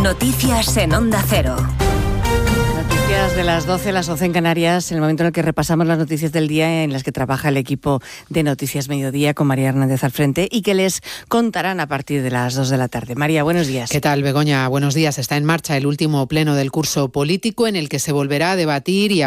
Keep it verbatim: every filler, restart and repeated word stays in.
Noticias en Onda Cero. Noticias de las doce, las once en Canarias, el momento en el que repasamos las noticias del día en las que trabaja el equipo de Noticias Mediodía con María Hernández al frente y que les contarán a partir de las dos de la tarde. María, buenos días. ¿Qué tal, Begoña? Buenos días. Está en marcha el último pleno del curso político en el que se volverá a debatir y a